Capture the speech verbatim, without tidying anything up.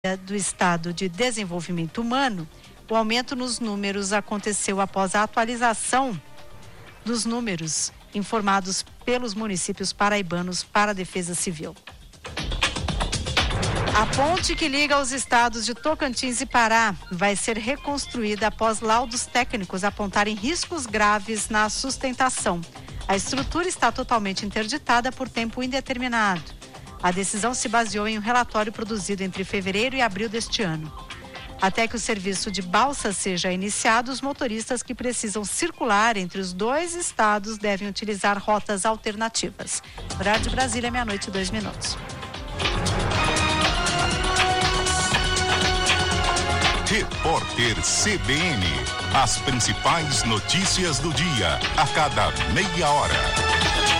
do Estado de Desenvolvimento Humano, o aumento nos números aconteceu após a atualização dos números informados pelos municípios paraibanos para a Defesa Civil. A ponte que liga os estados de Tocantins e Pará vai ser reconstruída após laudos técnicos apontarem riscos graves na sustentação. A estrutura está totalmente interditada por tempo indeterminado. A decisão se baseou em um relatório produzido entre fevereiro e abril deste ano. Até que o serviço de balsa seja iniciado, os motoristas que precisam circular entre os dois estados devem utilizar rotas alternativas. Horário de Brasília, meia-noite e dois minutos. Repórter C B N. As principais notícias do dia, a cada meia hora.